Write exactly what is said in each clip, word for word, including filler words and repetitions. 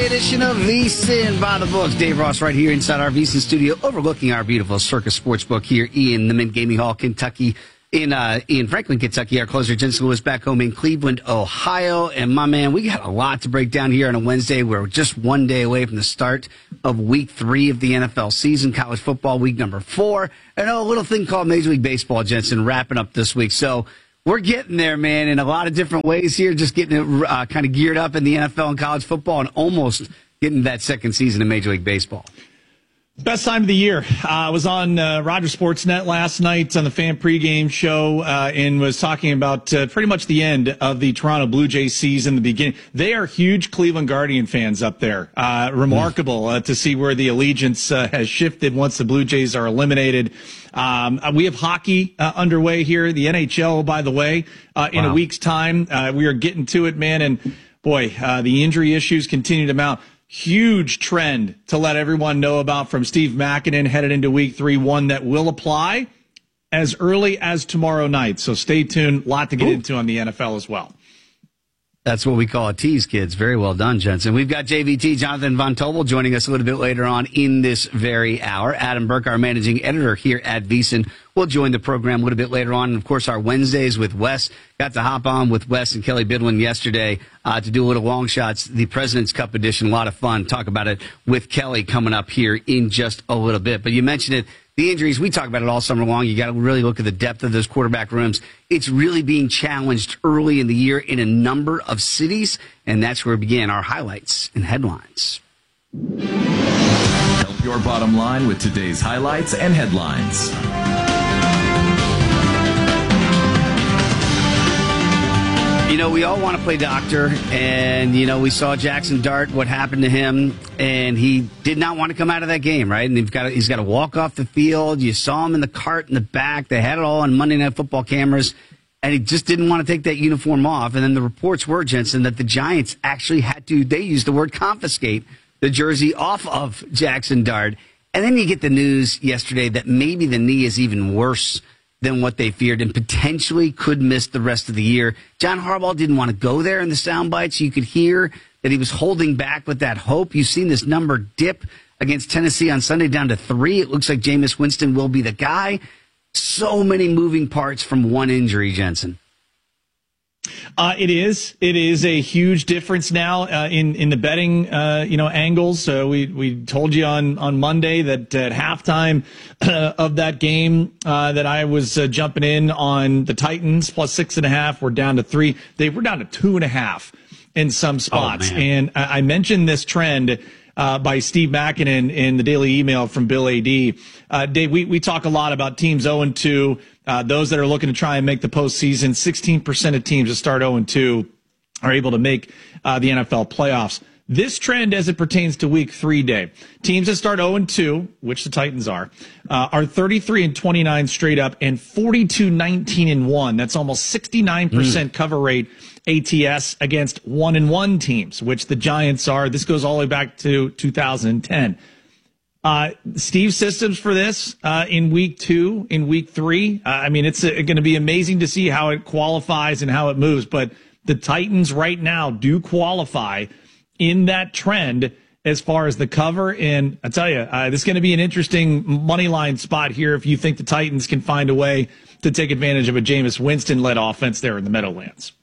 Edition of VSiN by the books. Dave Ross right here inside our VSiN studio overlooking our beautiful Circus Sportsbook here in the Mint Gaming Hall, Kentucky, in uh, in Franklin, Kentucky. Our closer, Jensen Lewis, back home in Cleveland, Ohio. And my man, we got a lot to break down here on a Wednesday. We're just one day away from the start of week three of the N F L season, college football week number four. And a little thing called Major League Baseball, Jensen, wrapping up this week. So we're getting there, man, in a lot of different ways here, just getting it uh, kind of geared up in the N F L and college football and almost getting that second season of Major League Baseball. Best time of the year. Uh, I was on uh, Rogers Sportsnet last night on the fan pregame show uh, and was talking about uh, pretty much the end of the Toronto Blue Jays season, the beginning. They are huge Cleveland Guardian fans up there. Uh, remarkable uh, to see where the allegiance uh, has shifted once the Blue Jays are eliminated. Um, we have hockey uh, underway here, the N H L, by the way, uh, in wow. a week's time. Uh, we are getting to it, man, and boy, uh, the injury issues continue to mount. Huge trend to let everyone know about from Steve Makinen headed into week three, one that will apply as early as tomorrow night. So stay tuned. A lot to get Ooh. into on the N F L as well. That's what we call a tease, kids. Very well done, Jensen. We've got J V T, Jonathan Von Tobel, joining us a little bit later on in this very hour. Adam Burke, our managing editor here at VSiN, will join the program a little bit later on. And, of course, our Wednesdays with Wes. Got to hop on with Wes and Kelly Bidwin yesterday uh, to do a little long shots, the President's Cup edition. A lot of fun. Talk about it with Kelly coming up here in just a little bit. But you mentioned it. The injuries, we talk about it all summer long. You got to really look at the depth of those quarterback rooms. It's really being challenged early in the year in a number of cities, and that's where we begin our highlights and headlines. Help your bottom line with today's highlights and headlines. You know, we all want to play doctor, and, you know, we saw Jackson Dart, what happened to him, and he did not want to come out of that game, right? And he's got to, he's got to walk off the field. You saw him in the cart in the back. They had it all on Monday Night Football cameras, and he just didn't want to take that uniform off. And then the reports were, Jensen, that the Giants actually had to, they used the word confiscate the jersey off of Jackson Dart. And then you get the news yesterday that maybe the knee is even worse than what they feared and potentially could miss the rest of the year. John Harbaugh didn't want to go there in the sound bites. You could hear that he was holding back with that hope. You've seen this number dip against Tennessee on Sunday down to three. It looks like Jameis Winston will be the guy. So many moving parts from one injury, Jensen. Uh, it is. It is a huge difference now uh, in in the betting, uh, you know, angles. So we we told you on on Monday that at halftime uh, of that game uh, that I was uh, jumping in on the Titans plus six and a half. We're down to three. They were down to two and a half in some spots. Oh, and I, I mentioned this trend uh, by Steve Makinen in the Daily Email from Bill A D. Uh, Dave, we we talk a lot about teams zero and two. Uh, those that are looking to try and make the postseason, sixteen percent of teams that start zero and two are able to make uh, the N F L playoffs. This trend, as it pertains to week three, Dave, teams that start zero and two, which the Titans are, uh, are thirty-three and twenty-nine straight up and forty-two nineteen and one. That's almost sixty-nine percent mm. cover rate A T S against one and one teams, which the Giants are. This goes all the way back to two thousand ten. Uh, Steve's systems for this, uh, in week two, in week three. Uh, I mean, it's going to be amazing to see how it qualifies and how it moves. But the Titans right now do qualify in that trend as far as the cover. And I tell you, uh, this is going to be an interesting money line spot here if you think the Titans can find a way to take advantage of a Jameis Winston-led offense there in the Meadowlands.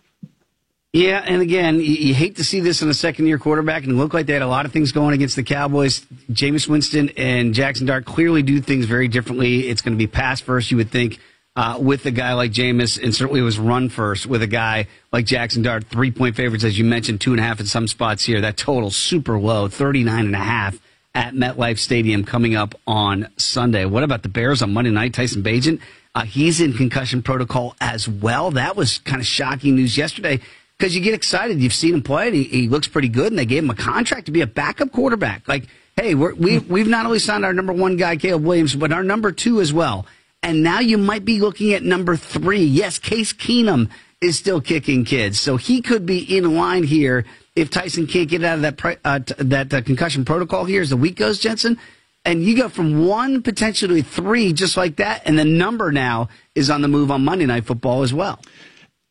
Yeah, and again, you, you hate to see this in a second-year quarterback, and it looked like they had a lot of things going against the Cowboys. Jameis Winston and Jackson Dart clearly do things very differently. It's going to be pass first, you would think, uh, with a guy like Jameis, and certainly it was run first with a guy like Jackson Dart. Three-point favorites, as you mentioned, two and a half in some spots here. That total super low, thirty-nine and a half at MetLife Stadium coming up on Sunday. What about the Bears on Monday night? Tyson Bagent, uh, he's in concussion protocol as well. That was kind of shocking news yesterday. Because you get excited. You've seen him play, and he, he looks pretty good, and they gave him a contract to be a backup quarterback. Like, hey, we're, we, we've not only signed our number one guy, Caleb Williams, but our number two as well. And now you might be looking at number three. Yes, Case Keenum is still kicking kids. So he could be in line here if Tyson can't get out of that uh, t- that uh, concussion protocol here as the week goes, Jensen. And you go from one potentially three just like that, and the number now is on the move on Monday Night Football as well.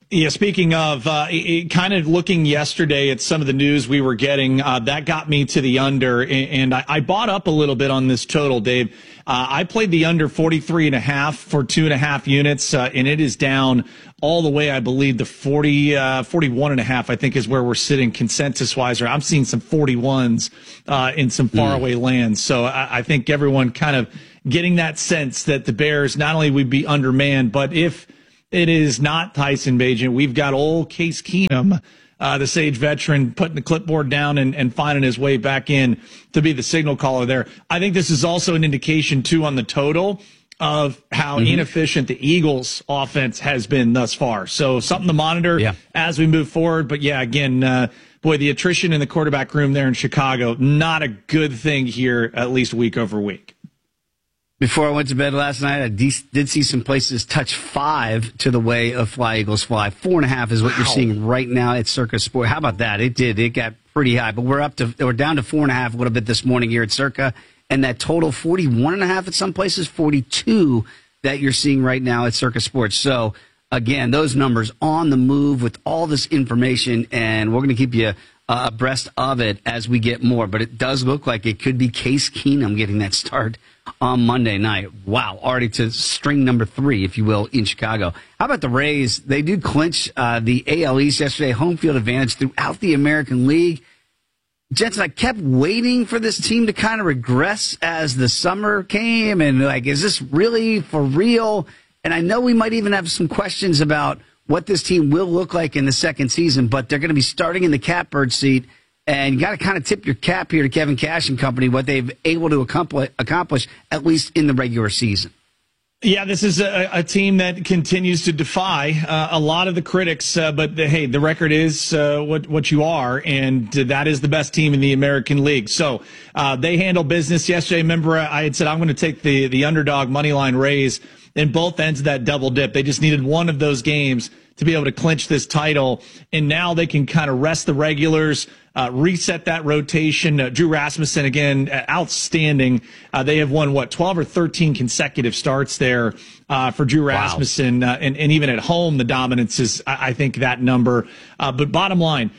Yeah, speaking of, uh, it, it kind of looking yesterday at some of the news we were getting, uh, that got me to the under, and, and I, I bought up a little bit on this total, Dave. Uh, I played the under forty-three and a half for two and a half units, uh, and it is down all the way, I believe, to forty, uh, forty-one and a half, I think is where we're sitting consensus-wise. Or I'm seeing some forty-ones uh, in some faraway mm. lands. So I, I think everyone kind of getting that sense that the Bears not only would be undermanned, but if it is not Tyson Bagent, we've got old Case Keenum, uh, the Sage veteran, putting the clipboard down and, and finding his way back in to be the signal caller there. I think this is also an indication, too, on the total of how mm-hmm. inefficient the Eagles' offense has been thus far. So something to monitor yeah. as we move forward. But, yeah, again, uh, boy, the attrition in the quarterback room there in Chicago, not a good thing here, at least week over week. Before I went to bed last night, I de- did see some places touch five to the way of Fly Eagles Fly. Four and a half is what wow. you're seeing right now at Circa Sport. How about that? It did. It got pretty high, but we're up to, we're down to four and a half a little bit this morning here at Circa. And that total forty-one and a half at some places, forty-two that you're seeing right now at Circa Sports. So again, those numbers on the move with all this information, and we're going to keep you uh, abreast of it as we get more. But it does look like it could be Case Keenum getting that start on Monday night. Wow, already to string number three, if you will, in Chicago. How about the Rays? They did clinch uh, the A L East yesterday, home field advantage throughout the American League. Jensen, I kept waiting for this team to kind of regress as the summer came, and like, is this really for real? And I know we might even have some questions about what this team will look like in the second season, but they're going to be starting in the catbird seat. And you got to kind of tip your cap here to Kevin Cash and company, what they've able to accomplish, accomplish at least in the regular season. Yeah, this is a, a team that continues to defy uh, a lot of the critics, uh, but the, hey, the record is uh, what what you are, and that is the best team in the American League. So uh, they handle business yesterday. Remember, I had said I'm going to take the the underdog money line Rays in both ends of that double dip. They just needed one of those games to be able to clinch this title, and now they can kind of rest the regulars, uh, reset that rotation. Uh, Drew Rasmussen, again, uh, outstanding. Uh, they have won, what, twelve or thirteen consecutive starts there uh, for Drew Rasmussen, wow. uh, and, and even at home, the dominance is, I, I think, that number. Uh, but bottom line,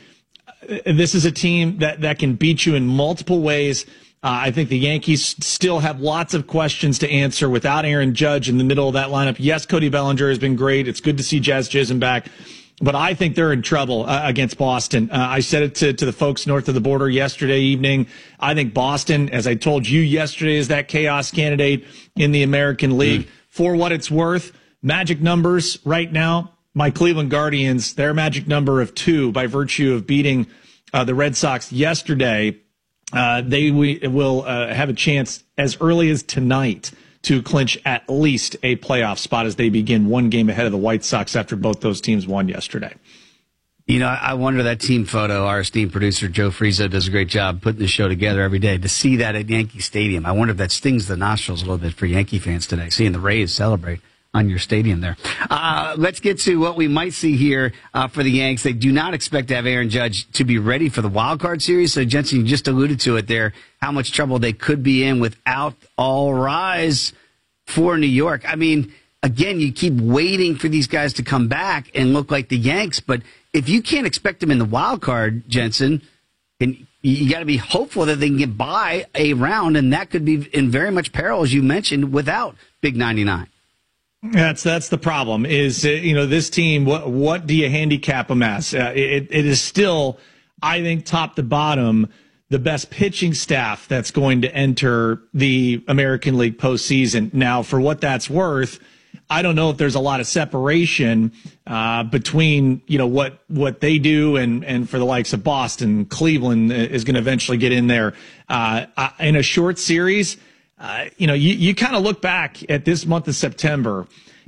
this is a team that, that can beat you in multiple ways. Uh, I think the Yankees still have lots of questions to answer without Aaron Judge in the middle of that lineup. Yes, Cody Bellinger has been great. It's good to see Jazz Chisholm back. But I think they're in trouble uh, against Boston. Uh, I said it to, to the folks north of the border yesterday evening. I think Boston, as I told you yesterday, is that chaos candidate in the American League. Mm. For what it's worth, magic numbers right now, my Cleveland Guardians, their magic number of two by virtue of beating uh, the Red Sox yesterday. Uh, they we, will uh, have a chance as early as tonight to clinch at least a playoff spot as they begin one game ahead of the White Sox after both those teams won yesterday. You know, I wonder that team photo, our esteemed producer Joe Frizo does a great job putting the show together every day. To see that at Yankee Stadium, I wonder if that stings the nostrils a little bit for Yankee fans today, seeing the Rays celebrate on your stadium there. Uh, let's get to what we might see here uh, for the Yanks. They do not expect to have Aaron Judge to be ready for the wild card series. So, Jensen, you just alluded to it there, how much trouble they could be in without All Rise for New York. I mean, again, you keep waiting for these guys to come back and look like the Yanks. But if you can't expect them in the wild card, Jensen, and you got to be hopeful that they can get by a round, and that could be in very much peril, as you mentioned, without Big ninety-nine. That's that's the problem. Is uh, you know this team? What what do you handicap them as? Uh, it it is still, I think, top to bottom, the best pitching staff that's going to enter the American League postseason. Now, for what that's worth, I don't know if there's a lot of separation uh, between you know what what they do and and for the likes of Boston, Cleveland is going to eventually get in there uh, in a short series. Uh, you know, you, you kind of look back at this month of September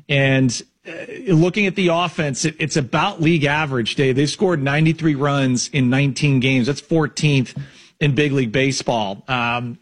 and uh, looking at the offense, it, it's about league average, Dave. They've scored ninety-three runs in nineteen games. That's fourteenth in big league baseball. Um,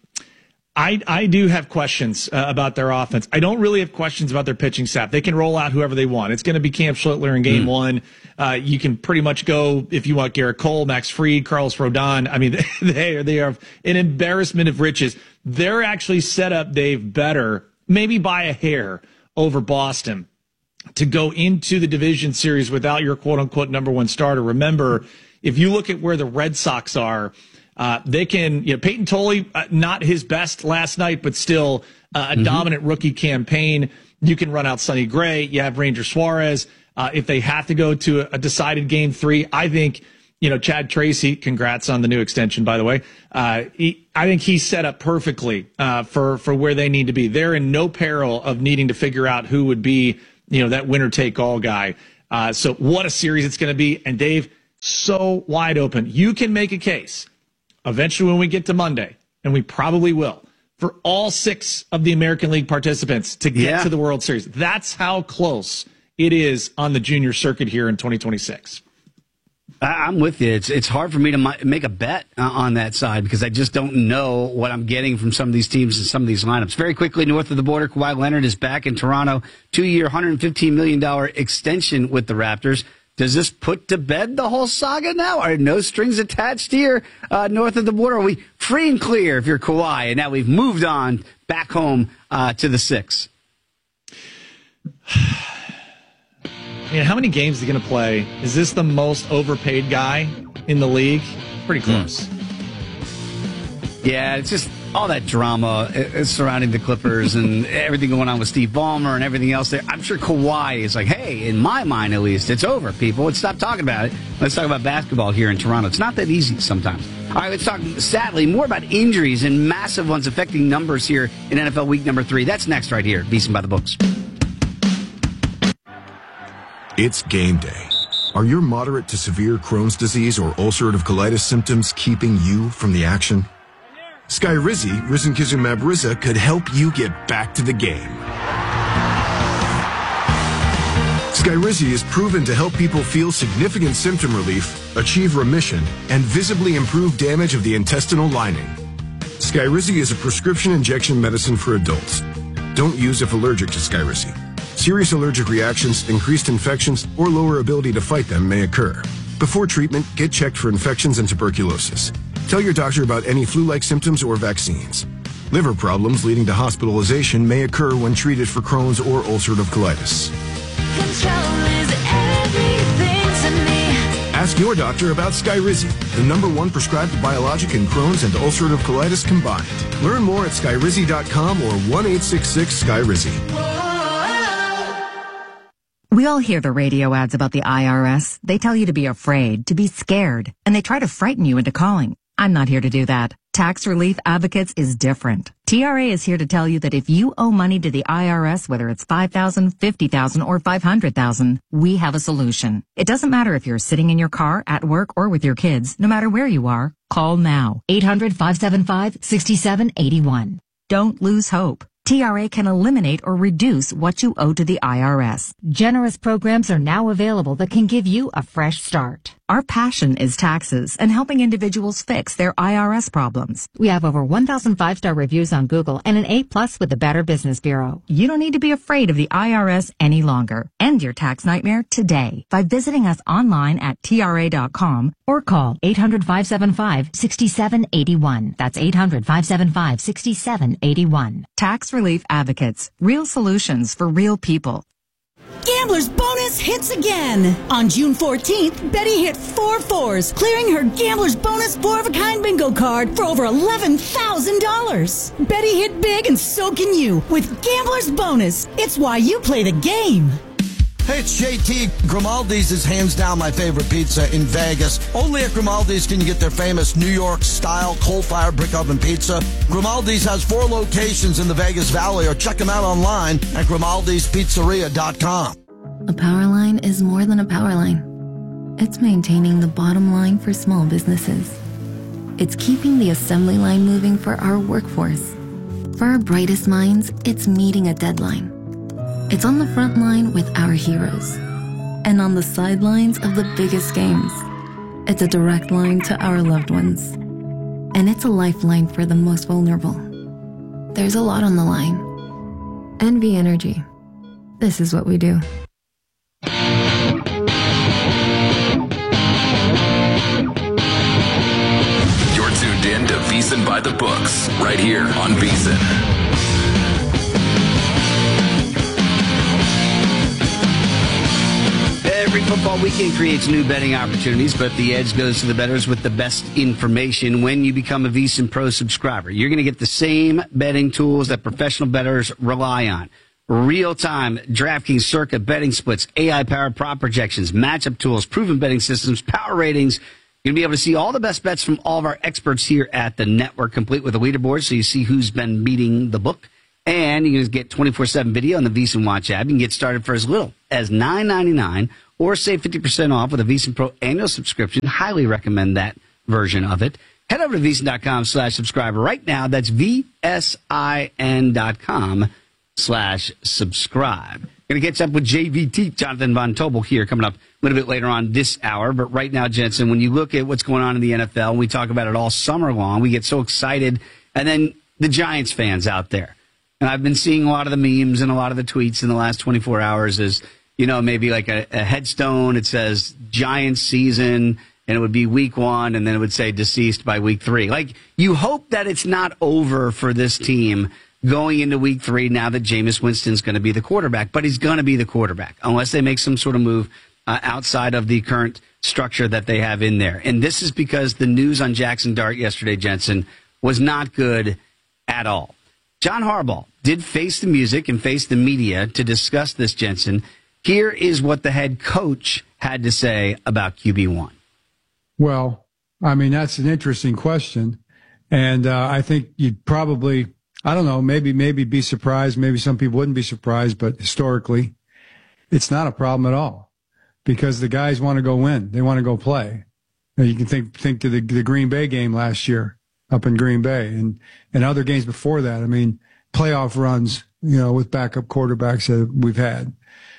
I, I do have questions uh, about their offense. I don't really have questions about their pitching staff. They can roll out whoever they want. It's going to be Cam Schlittler in game mm. one. Uh, you can pretty much go, if you want, Garrett Cole, Max Fried, Carlos Rodon. I mean, they are, they are an embarrassment of riches. They're actually set up, Dave, better, maybe by a hair, over Boston. to go into the division series without your quote-unquote number one starter. Remember, if you look at where the Red Sox are, uh, they can, you know, Peyton Tolley, uh, not his best last night, but still uh, a mm-hmm. dominant rookie campaign. You can run out Sonny Gray. You have Ranger Suarez. Uh, if they have to go to a, a decided game three, I think, you know, Chad Tracy, congrats on the new extension, by the way. Uh, he, I think he's set up perfectly uh, for, for where they need to be. They're in no peril of needing to figure out who would be, you know, that winner-take-all guy. Uh, so what a series it's going to be. And, Dave, so wide open. You can make a case eventually when we get to Monday, and we probably will, for all six of the American League participants to get yeah. to the World Series. That's how close it is on the junior circuit here in twenty twenty-six. I'm with you. It's it's hard for me to make a bet on that side because I just don't know what I'm getting from some of these teams and some of these lineups. Very quickly, north of the border, Kawhi Leonard is back in Toronto. Two-year, one hundred fifteen million dollars extension with the Raptors. Does this put to bed the whole saga now? Are no strings attached here uh, north of the border? Are we free and clear if you're Kawhi? And now we've moved on back home uh, to the six. I mean, how many games is he going to play? Is this the most overpaid guy in the league? Pretty close. Mm. Yeah, it's just all that drama surrounding the Clippers and everything going on with Steve Ballmer and everything else there. I'm sure Kawhi is like, hey, in my mind at least, it's over, people. Let's stop talking about it. Let's talk about basketball here in Toronto. It's not that easy sometimes. All right, let's talk, sadly, more about injuries and massive ones affecting numbers here in N F L week number three. That's next right here. VSiN by the Books. It's game day. Are your moderate to severe Crohn's disease or ulcerative colitis symptoms keeping you from the action? Skyrizi, risankizumab Riza, could help you get back to the game. Skyrizi is proven to help people feel significant symptom relief, achieve remission, and visibly improve damage of the intestinal lining. Skyrizi is a prescription injection medicine for adults. Don't use if allergic to Skyrizi. Serious allergic reactions, increased infections, or lower ability to fight them may occur. Before treatment, get checked for infections and tuberculosis. Tell your doctor about any flu-like symptoms or vaccines. Liver problems leading to hospitalization may occur when treated for Crohn's or ulcerative colitis. Control is everything to me. Ask your doctor about Skyrizi, the number one prescribed biologic in Crohn's and ulcerative colitis combined. Learn more at skyrizi dot com or one eight six six Skyrizi. We all hear the radio ads about the I R S. They tell you to be afraid, to be scared, and they try to frighten you into calling. I'm not here to do that. Tax Relief Advocates is different. T R A is here to tell you that if you owe money to the I R S, whether it's five thousand dollars, fifty thousand dollars, or five hundred thousand dollars, we have a solution. It doesn't matter if you're sitting in your car, at work, or with your kids. No matter where you are, call now. eight hundred, five seven five, six seven eight one. Don't lose hope. T R A can eliminate or reduce what you owe to the I R S. Generous programs are now available that can give you a fresh start. Our passion is taxes and helping individuals fix their I R S problems. We have over one thousand five-star reviews on Google and an A plus with the Better Business Bureau. You don't need to be afraid of the I R S any longer. End your tax nightmare today by visiting us online at T R A dot com or call eight hundred, five seven five, six seven eight one. That's eight hundred, five seven five, six seven eight one. Tax Relief Advocates. Real solutions for real people. Gambler's Bonus hits again. On June fourteenth, Betty hit four fours, clearing her Gambler's Bonus four-of-a-kind bingo card for over eleven thousand dollars. Betty hit big and so can you with Gambler's Bonus. It's why you play the game. Hey, it's J T. Grimaldi's is hands down my favorite pizza in Vegas. Only at Grimaldi's can you get their famous New York-style coal-fired brick oven pizza. Grimaldi's has four locations in the Vegas Valley, or check them out online at grimaldis pizzeria dot com. A power line is more than a power line. It's maintaining the bottom line for small businesses. It's keeping the assembly line moving for our workforce. For our brightest minds, it's meeting a deadline. It's on the front line with our heroes and on the sidelines of the biggest games. It's a direct line to our loved ones, and it's a lifeline for the most vulnerable. There's a lot on the line. N V Energy. This is what we do. You're tuned in to VSiN by the Books, right here on VSiN. Every football weekend creates new betting opportunities, but the edge goes to the bettors with the best information when you become a VSiN Pro subscriber. You're going to get the same betting tools that professional bettors rely on. Real-time DraftKings Circa betting splits, A I-powered prop projections, matchup tools, proven betting systems, power ratings. You're going to be able to see all the best bets from all of our experts here at the network, complete with a leaderboard, so you see who's been beating the book. And you can get twenty-four seven video on the VSiN Watch app. You can get started for as little as nine ninety-nine or save fifty percent off with a VSiN Pro annual subscription. Highly recommend that version of it. Head over to VSiN.com slash subscriber right now. That's V-S-I-N dot com slash subscribe. Going to catch up with J V T, Jonathan Von Tobel, here coming up a little bit later on this hour. But right now, Jensen, when you look at what's going on in the N F L, and we talk about it all summer long, we get so excited. And then the Giants fans out there. And I've been seeing a lot of the memes and a lot of the tweets in the last twenty-four hours is, you know, maybe like a, a headstone. It says Giants season, and it would be week one, and then it would say deceased by week three. Like, you hope that it's not over for this team going into week three now that Jameis Winston's going to be the quarterback. But he's going to be the quarterback unless they make some sort of move uh, outside of the current structure that they have in there. And this is because the news on Jackson Dart yesterday, Jensen, was not good at all. John Harbaugh did face the music and face the media to discuss this, Jensen. Here is what the head coach had to say about Q B one. Well, I mean, that's an interesting question. And uh, I think you'd probably, I don't know, maybe maybe be surprised. Maybe some people wouldn't be surprised. But historically, it's not a problem at all because the guys want to go win. They want to go play. You can think think to the, the Green Bay game last year up in Green Bay and, and other games before that. I mean, playoff runs, you know, with backup quarterbacks that we've had.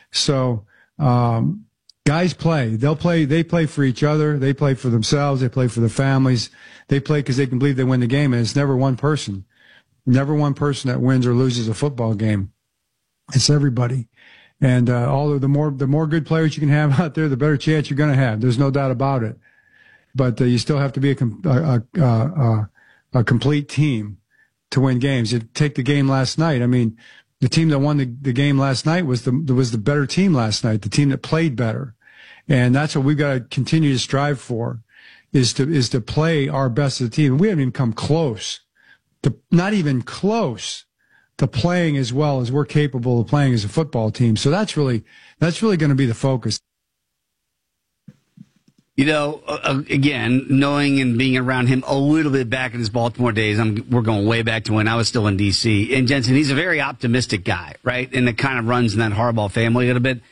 So, um, guys play. They'll play. They play for each other. They play for themselves. They play for their families. They play because they can believe they win the game. And it's never one person, never one person that wins or loses a football game. It's everybody. And, uh, all of the more, the more good players you can have out there, the better chance you're going to have. There's no doubt about it. But uh, you still have to be a, a, a, a, a complete team to win games. You take the game last night. I mean, the team that won the, the game last night was the was the better team last night, the team that played better. And that's what we've got to continue to strive for, is to is to play our best as a team. We haven't even come close, to not even close to playing as well as we're capable of playing as a football team. So that's really that's really going to be the focus. You know, uh, again, knowing and being around him a little bit back in his Baltimore days, I'm, we're going way back to when I was still in D C. And Jensen, he's a very optimistic guy, right? And it kind of runs in that Harbaugh family a little bit.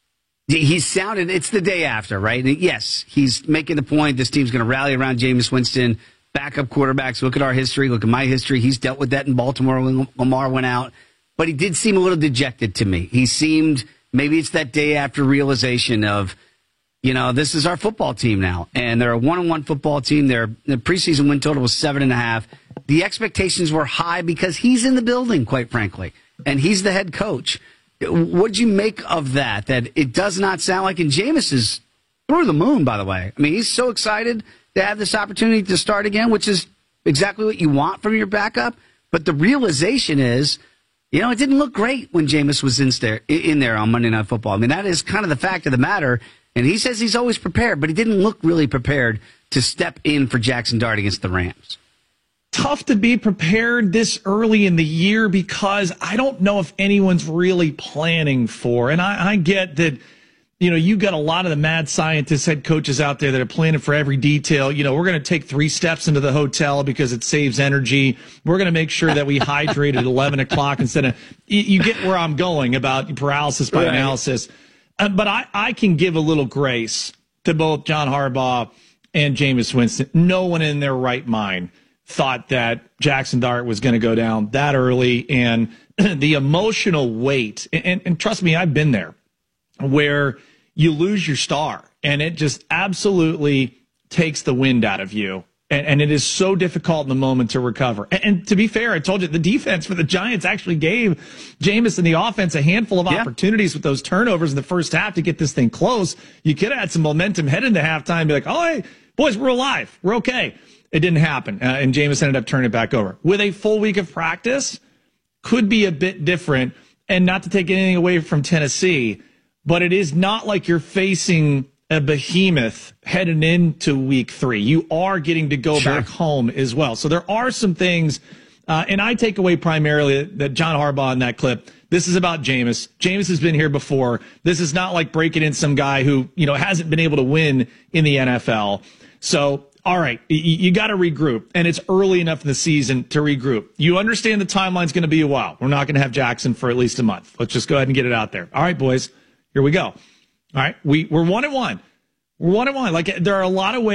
He sounded, it's the day after, right? And yes, he's making the point this team's going to rally around Jameis Winston, backup quarterbacks. Look at our history. Look at my history. He's dealt with that in Baltimore when Lamar went out. But he did seem a little dejected to me. He seemed, maybe it's that day after realization of, you know, this is our football team now, and they're a one-on-one football team. Their the preseason win total was seven and a half. The expectations were high because he's in the building, quite frankly, and he's the head coach. What'd you make of that? That it does not sound like, and Jameis is through the moon, by the way. I mean, he's so excited to have this opportunity to start again, which is exactly what you want from your backup. But the realization is, you know, it didn't look great when Jameis was in there, in there on Monday Night Football. I mean, that is kind of the fact of the matter. And he says he's always prepared, but he didn't look really prepared to step in for Jackson Dart against the Rams. Tough to be prepared this early in the year because I don't know if anyone's really planning for. And I, I get that, you know, you got a lot of the mad scientists, head coaches out there that are planning for every detail. You know, we're going to take three steps into the hotel because it saves energy. We're going to make sure that we hydrate at eleven o'clock instead of, you get where I'm going about paralysis by right. analysis. Uh, but I, I can give a little grace to both John Harbaugh and Jameis Winston. No one in their right mind thought that Jackson Dart was going to go down that early. And the emotional weight, and, and, and trust me, I've been there, where you lose your star and it just absolutely takes the wind out of you. And, and it is so difficult in the moment to recover. And, and to be fair, I told you the defense for the Giants actually gave Jameis and the offense a handful of yeah. opportunities with those turnovers in the first half to get this thing close. You could have had some momentum heading into halftime and be like, oh, hey, boys, we're alive. We're okay. It didn't happen. Uh, and Jameis ended up turning it back over. With a full week of practice, could be a bit different. And not to take anything away from Tennessee, but it is not like you're facing a behemoth heading into week three. You are getting to go Sure. back home as well. So there are some things, uh, and I take away primarily that John Harbaugh in that clip, this is about Jameis. Jameis has been here before. This is not like breaking in some guy who, you know, hasn't been able to win in the N F L. So, all right, you, you got to regroup, and it's early enough in the season to regroup. You understand the timeline's going to be a while. We're not going to have Jackson for at least a month. Let's just go ahead and get it out there. All right, boys, here we go. All right, we, we're one and one. We're one and one. Like, there are a lot of ways.